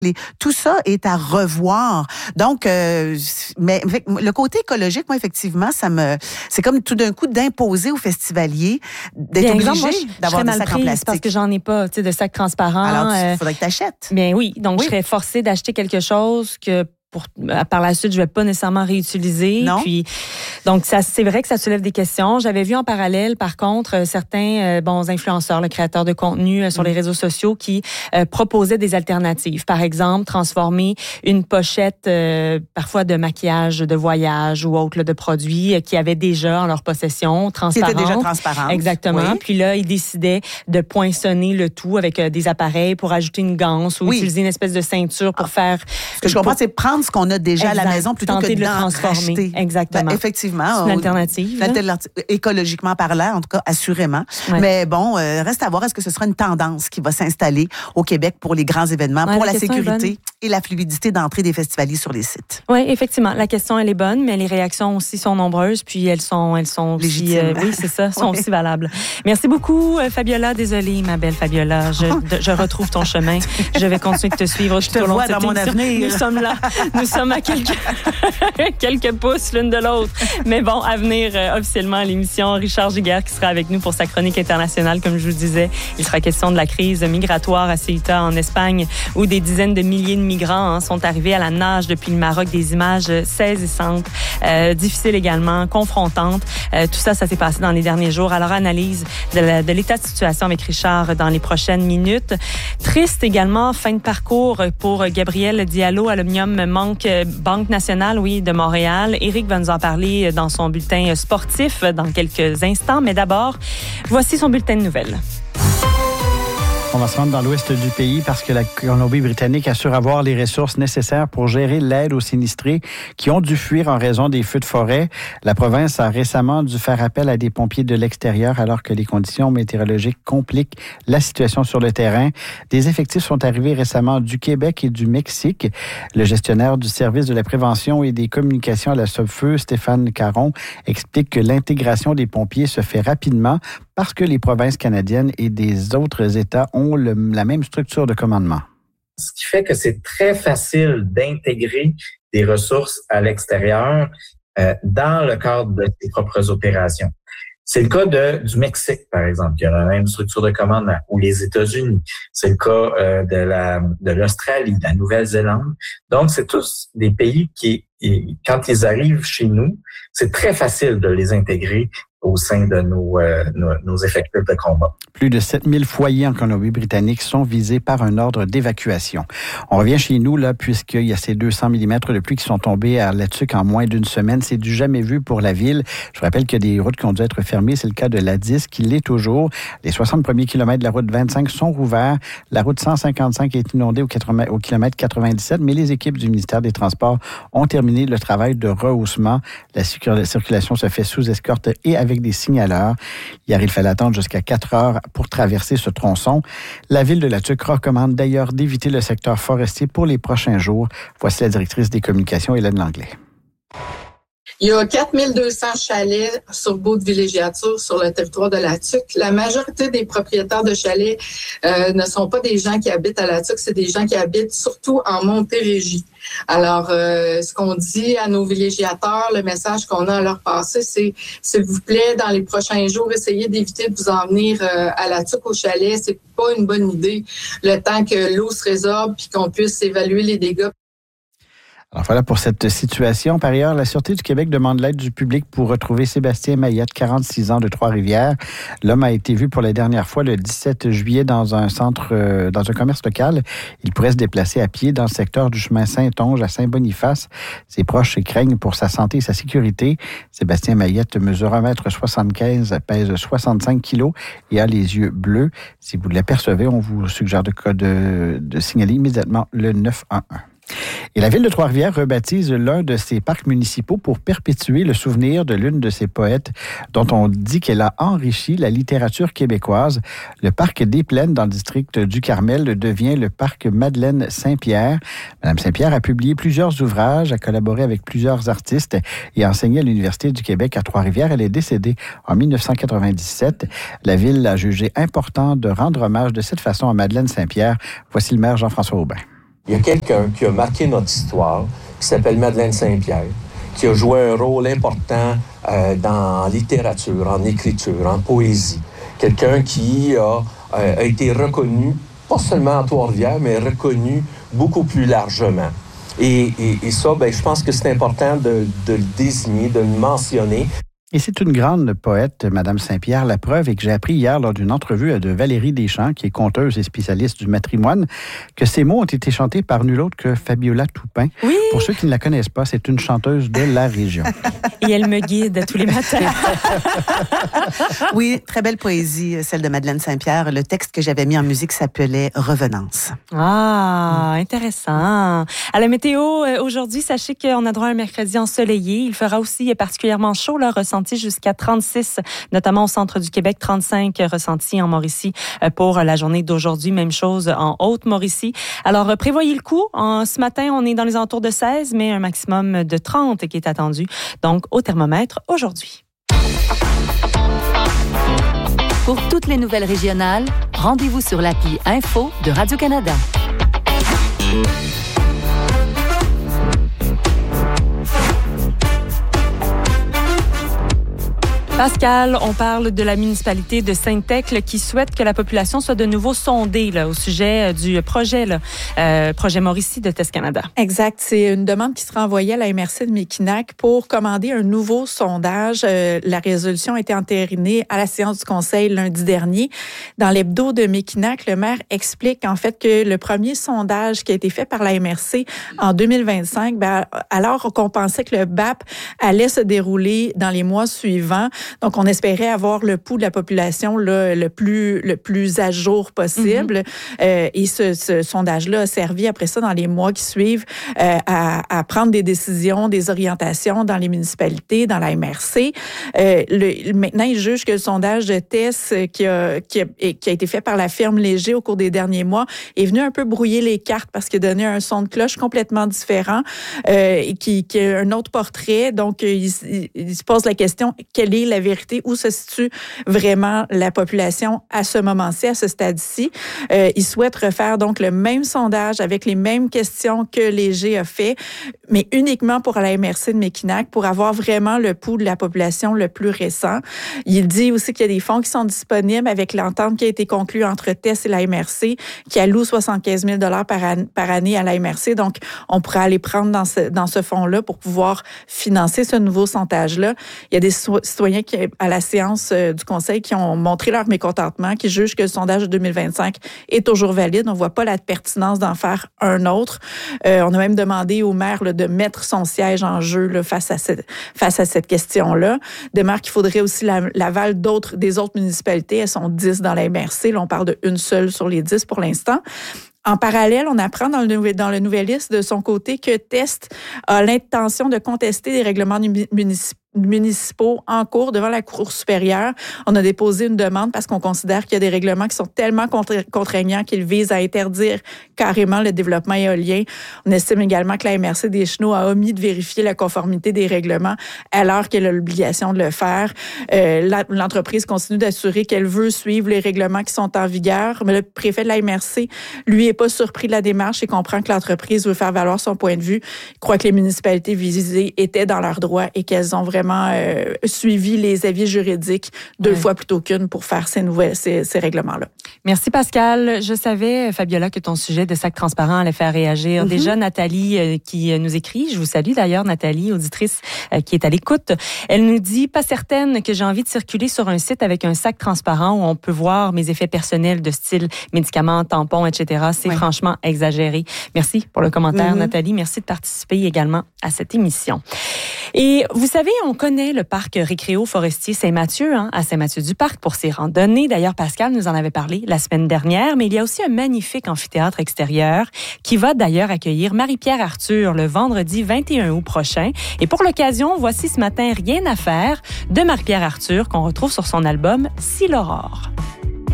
Tout ça est à revoir. Donc, mais le côté écologique, moi, effectivement, c'est comme tout d'un coup d'imposer aux festivaliers d'être obligés d'avoir des sacs en plastique. Parce que j'en ai pas, tu sais, de sacs transparents. Alors, il faudrait que tu achètes. Bien oui, donc je serais forcée d'acheter quelque chose que par la suite, je vais pas nécessairement réutiliser. Non. Puis, donc, c'est vrai que ça soulève des questions. J'avais vu en parallèle, par contre, certains bons influenceurs, le créateur de contenu sur les réseaux sociaux qui proposaient des alternatives. Par exemple, transformer une pochette, parfois de maquillage, de voyage ou autre, là, de produits qui avaient déjà en leur possession, transparente. Qui étaient déjà transparentes. Exactement. Oui. Puis là, ils décidaient de poinçonner le tout avec des appareils pour ajouter une ganse ou utiliser une espèce de ceinture pour faire... Ce que je comprends, c'est prendre ce qu'on a déjà à la maison plutôt que de le transformer. Racheter. Exactement. Ben, effectivement. C'est une alternative. Écologiquement parlant, en tout cas, assurément. Ouais. Mais bon, reste à voir, est-ce que ce sera une tendance qui va s'installer au Québec pour les grands événements, pour la sécurité et la fluidité d'entrée des festivaliers sur les sites? Oui, effectivement. La question, elle est bonne, mais les réactions aussi sont nombreuses, puis elles sont aussi... oui, c'est ça, sont aussi valables. Merci beaucoup, Fabiola. Désolée, ma belle Fabiola. Je retrouve ton chemin. Je vais continuer de te suivre tout au long de cette émission. Dans mon avenir. Nous sommes là. Nous sommes à quelques pouces l'une de l'autre. Mais bon, à venir officiellement à l'émission, Richard Giguère qui sera avec nous pour sa chronique internationale, comme je vous le disais. Il sera question de la crise migratoire à Ceuta en Espagne, où des dizaines de milliers de migrants sont arrivés à la nage depuis le Maroc. Des images saisissantes, difficiles également, confrontantes. Tout ça s'est passé dans les derniers jours. Alors, analyse de l'état de situation avec Richard dans les prochaines minutes. Triste également, fin de parcours pour Gabriel Diallo, Alumnium Banque nationale, de Montréal. Éric va nous en parler dans son bulletin sportif dans quelques instants. Mais d'abord, voici son bulletin de nouvelles. On va se rendre dans l'ouest du pays parce que la Colombie-Britannique assure avoir les ressources nécessaires pour gérer l'aide aux sinistrés qui ont dû fuir en raison des feux de forêt. La province a récemment dû faire appel à des pompiers de l'extérieur alors que les conditions météorologiques compliquent la situation sur le terrain. Des effectifs sont arrivés récemment du Québec et du Mexique. Le gestionnaire du service de la prévention et des communications à la Sopfeu, Stéphane Caron, explique que l'intégration des pompiers se fait rapidement parce que les provinces canadiennes et des autres États ont la même structure de commandement. Ce qui fait que c'est très facile d'intégrer des ressources à l'extérieur dans le cadre de ses propres opérations. C'est le cas du Mexique, par exemple, qui a la même structure de commandement, ou les États-Unis. C'est le cas de l'Australie, de la Nouvelle-Zélande. Donc, c'est tous des pays qui, quand ils arrivent chez nous, c'est très facile de les intégrer au sein de nos effectifs de combat. Plus de 7000 foyers en Colombie-Britannique sont visés par un ordre d'évacuation. On revient chez nous, là, puisqu'il y a ces 200 mm de pluie qui sont tombés à Latuc en moins d'une semaine. C'est du jamais vu pour la ville. Je vous rappelle qu'il y a des routes qui ont dû être fermées. C'est le cas de l'A10 qui l'est toujours. Les 60 premiers kilomètres de la route 25 sont rouverts. La route 155 est inondée au kilomètre 97, mais les équipes du ministère des Transports ont terminé le travail de rehaussement. La circulation se fait sous escorte et avec des signaleurs. Hier, il fallait attendre jusqu'à 4 heures pour traverser ce tronçon. La ville de Latuc recommande d'ailleurs d'éviter le secteur forestier pour les prochains jours. Voici la directrice des communications, Hélène Langlais. Il y a 4200 chalets sur baux de villégiature sur le territoire de Latuc. La majorité des propriétaires de chalets ne sont pas des gens qui habitent à Latuc, c'est des gens qui habitent surtout en Montérégie. Alors, ce qu'on dit à nos villégiateurs, le message qu'on a à leur passer, c'est s'il vous plaît, dans les prochains jours, essayez d'éviter de vous en venir à Latuc au chalet. C'est pas une bonne idée. Le temps que l'eau se résorbe puis qu'on puisse évaluer les dégâts. Alors voilà pour cette situation. Par ailleurs, la Sûreté du Québec demande l'aide du public pour retrouver Sébastien Maillette, 46 ans, de Trois-Rivières. L'homme a été vu pour la dernière fois le 17 juillet dans un commerce local. Il pourrait se déplacer à pied dans le secteur du chemin Saint-Onge à Saint-Boniface. Ses proches craignent pour sa santé et sa sécurité. Sébastien Maillette mesure 1,75 m, pèse 65 kg et a les yeux bleus. Si vous l'apercevez, on vous suggère de signaler immédiatement le 911. Et la ville de Trois-Rivières rebaptise l'un de ses parcs municipaux pour perpétuer le souvenir de l'une de ses poètes dont on dit qu'elle a enrichi la littérature québécoise. Le parc des Plaines dans le district du Carmel devient le parc Madeleine Saint-Pierre. Madame Saint-Pierre a publié plusieurs ouvrages, a collaboré avec plusieurs artistes et a enseigné à l'Université du Québec à Trois-Rivières. Elle est décédée en 1997. La ville a jugé important de rendre hommage de cette façon à Madeleine Saint-Pierre. Voici le maire Jean-François Aubin. Il y a quelqu'un qui a marqué notre histoire, qui s'appelle Madeleine Saint-Pierre, qui a joué un rôle important dans littérature, en écriture, en poésie. Quelqu'un qui a été reconnu, pas seulement à Trois-Rivières, mais reconnu beaucoup plus largement. Et ça, je pense que c'est important de le désigner, de le mentionner. Et c'est une grande poète, Mme Saint-Pierre. La preuve est que j'ai appris hier lors d'une entrevue de Valérie Deschamps, qui est conteuse et spécialiste du matrimoine, que ces mots ont été chantés par nul autre que Fabiola Toupin. Oui. Pour ceux qui ne la connaissent pas, c'est une chanteuse de la région. Et elle me guide tous les matins. Oui, très belle poésie, celle de Madeleine Saint-Pierre. Le texte que j'avais mis en musique s'appelait « Revenance ». Ah, intéressant. À la météo, aujourd'hui, sachez qu'on a droit à un mercredi ensoleillé. Il fera aussi particulièrement chaud, là, ressenti jusqu'à 36, notamment au centre du Québec, 35 ressentis en Mauricie pour la journée d'aujourd'hui. Même chose en Haute-Mauricie. Alors, prévoyez le coup. Ce matin, on est dans les alentours de 16, mais un maximum de 30 qui est attendu. Donc, au thermomètre aujourd'hui. Pour toutes les nouvelles régionales, rendez-vous sur l'appli Info de Radio-Canada. Pascal, on parle de la municipalité de Sainte-Thècle qui souhaite que la population soit de nouveau sondée là, au sujet du projet Mauricie de Test Canada. Exact. C'est une demande qui sera envoyée à la MRC de Mekinac pour commander un nouveau sondage. La résolution a été entérinée à la séance du conseil lundi dernier. Dans l'hebdo de Mekinac, le maire explique en fait que le premier sondage qui a été fait par la MRC en 2025, alors qu'on pensait que le BAP allait se dérouler dans les mois suivants, donc, on espérait avoir le pouls de la population là, le plus à jour possible. Et ce sondage-là a servi après ça dans les mois qui suivent à prendre des décisions, des orientations dans les municipalités, dans la MRC. Maintenant, ils jugent que le sondage de test qui a été fait par la firme Léger au cours des derniers mois est venu un peu brouiller les cartes parce qu'il a donné un son de cloche complètement différent et qui a un autre portrait. Donc, il se pose la question, quelle est la vérité, où se situe vraiment la population à ce moment-ci, à ce stade-ci. Ils souhaitent refaire donc le même sondage avec les mêmes questions que Léger a fait, mais uniquement pour la MRC de Mekinac, pour avoir vraiment le pouls de la population le plus récent. Il dit aussi qu'il y a des fonds qui sont disponibles avec l'entente qui a été conclue entre TES et la MRC, qui alloue 75 000 par année à la MRC. Donc, on pourrait aller prendre dans ce fonds-là pour pouvoir financer ce nouveau sondage-là. Il y a des citoyens qui, à la séance du conseil, qui ont montré leur mécontentement, qui jugent que le sondage de 2025 est toujours valide. On ne voit pas la pertinence d'en faire un autre. On a même demandé au maire là, de mettre son siège en jeu là, face à cette question-là. De maire qu'il faudrait aussi l'aval des autres municipalités. Elles sont 10 dans la MRC. Là, on parle d'une seule sur les 10 pour l'instant. En parallèle, on apprend dans le Nouvelliste de son côté que Test a l'intention de contester des règlements municipaux en cours devant la Cour supérieure. On a déposé une demande parce qu'on considère qu'il y a des règlements qui sont tellement contraignants qu'ils visent à interdire carrément le développement éolien. On estime également que la MRC des Chenaux a omis de vérifier la conformité des règlements alors qu'elle a l'obligation de le faire. L'entreprise continue d'assurer qu'elle veut suivre les règlements qui sont en vigueur, mais le préfet de la MRC, lui, n'est pas surpris de la démarche et comprend que l'entreprise veut faire valoir son point de vue. Il croit que les municipalités visées étaient dans leurs droits et qu'elles ont vraiment suivi les avis juridiques 2 fois plutôt qu'une pour faire ces règlements-là. Merci Pascal. Je savais, Fabiola, que ton sujet de sac transparent allait faire réagir. Déjà, Nathalie qui nous écrit, je vous salue d'ailleurs, Nathalie, auditrice qui est à l'écoute. Elle nous dit, pas certaine que j'ai envie de circuler sur un site avec un sac transparent où on peut voir mes effets personnels de style médicaments, tampons, etc. C'est franchement exagéré. Merci pour le commentaire, Nathalie. Merci de participer également à cette émission. Et vous savez, on connaît le parc récréo-forestier Saint-Mathieu, à Saint-Mathieu-du-Parc pour ses randonnées. D'ailleurs, Pascal nous en avait parlé la semaine dernière, mais il y a aussi un magnifique amphithéâtre extérieur qui va d'ailleurs accueillir Marie-Pierre Arthur le vendredi 21 août prochain. Et pour l'occasion, voici ce matin Rien à faire de Marie-Pierre Arthur qu'on retrouve sur son album Si l'aurore.